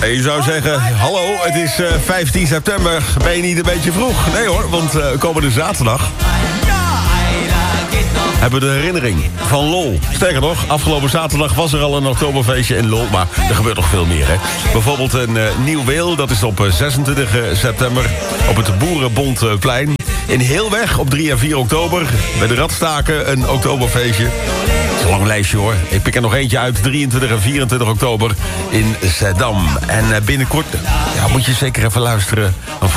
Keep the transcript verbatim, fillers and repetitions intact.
En je zou zeggen, hallo, het is uh, vijftien september. Ben je niet een beetje vroeg? Nee hoor, want uh, komende zaterdag hebben we de herinnering van LOL. Sterker nog, afgelopen zaterdag was er al een oktoberfeestje in LOL. Maar er gebeurt nog veel meer, hè. Bijvoorbeeld een uh, Nieuw Weel, dat is op uh, zesentwintig september... op het Boerenbondplein. In Heelweg op drie en vier oktober. Bij de Radstaken een oktoberfeestje. Dat is een lang lijstje hoor. Ik pik er nog eentje uit. drieëntwintig en vierentwintig oktober in Zeddam. En uh, binnenkort ja, moet je zeker even luisteren...